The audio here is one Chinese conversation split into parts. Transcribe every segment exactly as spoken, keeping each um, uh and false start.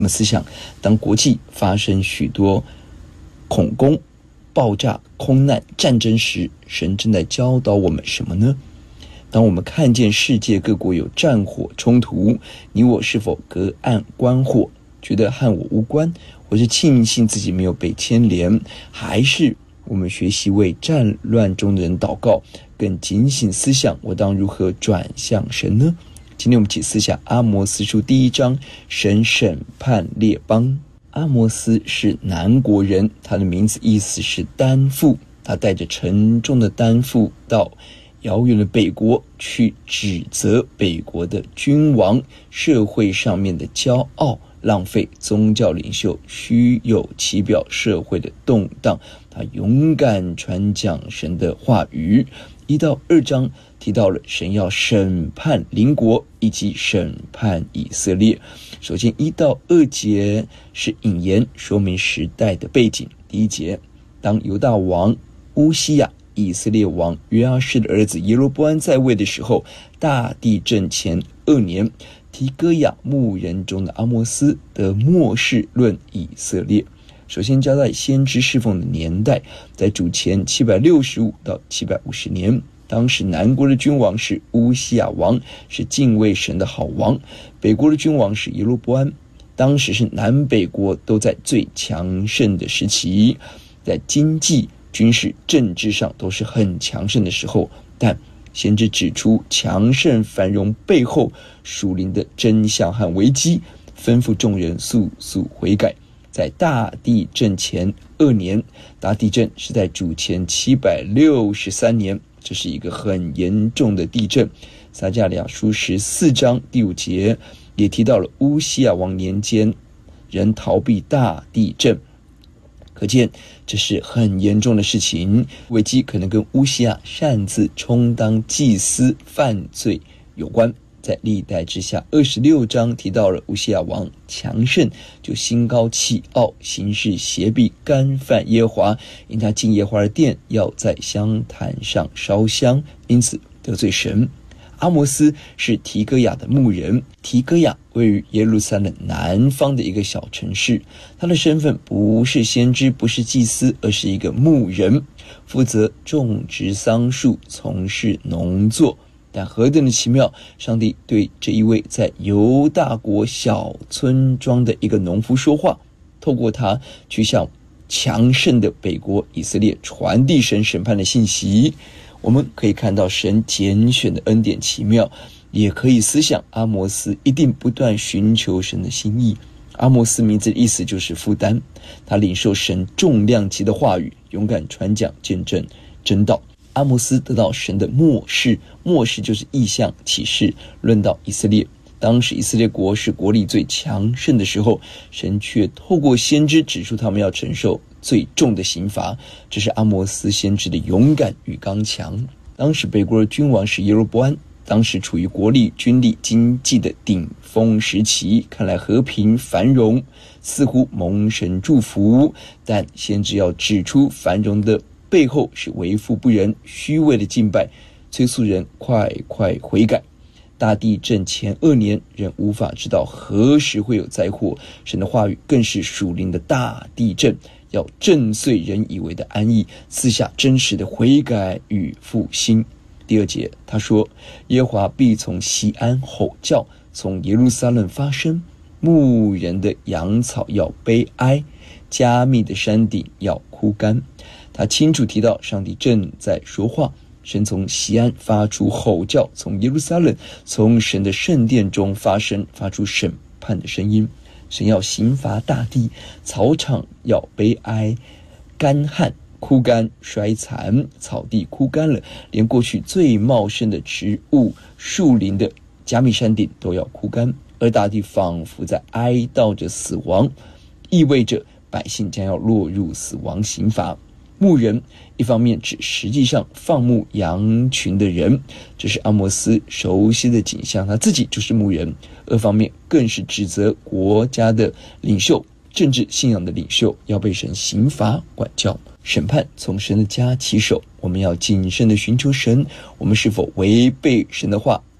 那么思想，当国际发生许多恐攻、爆炸、空难、战争时，神正在教导我们什么呢？当我们看见世界各国有战火冲突，你我是否隔岸观火，觉得和我无关，或是庆幸自己没有被牵连，还是我们学习为战乱中的人祷告，更警醒思想我当如何转向神呢？今天我们一起思想阿摩斯书第一章，神审判列邦。阿摩斯是南国人，他的名字意思是担负，他带着沉重的担负到遥远的北国去指责北国的君王社会上面的骄傲，浪费宗教领袖虚有其表社会的动荡，他勇敢传讲神的话语。一到二章提到了神要审判邻国以及审判以色列。首先一到二节是引言说明时代的背景。第一节，当犹大王乌西雅以色列王约阿施的儿子耶罗波安在位的时候，大地震前二年，提哥亚牧人中的阿摩斯得末世论以色列。首先交代先知侍奉的年代，在主前七百六十五到七百五十年，当时南国的君王是乌西雅王，是敬畏神的好王。北国的君王是耶罗波安，当时是南北国都在最强盛的时期，在经济、军事、政治上都是很强盛的时候。但先知指出强盛繁荣背后属灵的真相和危机，吩咐众人速速悔改。在大地震前二年，大地震是在主前七百六十三年，这是一个很严重的地震。撒迦利亚书十四章第五节也提到了乌西雅王年间人逃避大地震，可见这是很严重的事情。危机可能跟乌西雅擅自充当祭司犯罪有关。在历代之下二十六章提到了乌西雅王强盛，就心高气傲，行事邪僻，干犯耶和华，因他进耶和华的殿，要在香坛上烧香，因此得罪神。阿摩斯是提哥亚的牧人，提哥亚位于耶路撒冷南方的一个小城市，他的身份不是先知，不是祭司，而是一个牧人，负责种植桑树，从事农作。但何等的奇妙，上帝对这一位在犹大国小村庄的一个农夫说话，透过他去向强盛的北国以色列传递神审判的信息。我们可以看到神拣选的恩典奇妙，也可以思想阿摩斯一定不断寻求神的心意。阿摩斯名字的意思就是负担，他领受神重量级的话语，勇敢传讲见证真道。阿摩斯得到神的末世，末世就是异象启示，论到以色列。当时以色列国是国力最强盛的时候，神却透过先知指出他们要承受最重的刑罚，这是阿摩斯先知的勇敢与刚强。当时北国的君王是耶罗波安，当时处于国力、军力、经济的顶峰时期，看来和平繁荣，似乎蒙神祝福，但先知要指出繁荣的背后是为富不仁、虚伪的敬拜，催促人快快悔改。大地震前二年，人无法知道何时会有灾祸，神的话语更是属灵的大地震，要震碎人以为的安逸，赐下真实的悔改与复兴。第二节他说，耶和华必从西安吼叫，从耶路撒冷发声，牧人的羊草要悲哀，加密的山顶要枯干。他清楚提到上帝正在说话，神从西安发出吼叫，从耶路撒冷，从神的圣殿中发声，发出审判的声音。神要刑罚大地，草场要悲哀，干旱枯干衰残，草地枯干了，连过去最茂盛的植物树林的加密山顶都要枯干，而大地仿佛在哀悼着死亡，意味着百姓将要落入死亡刑罚。牧人一方面指实际上放牧羊群的人，这是阿摩斯熟悉的景象，他自己就是牧人；二方面更是指责国家的领袖、政治信仰的领袖要被神刑罚管教。审判从神的家起手，我们要谨慎的寻求神，我们是否违背神的话，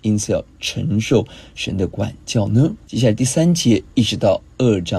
因此要承受神的管教呢？接下来第三节一直到二章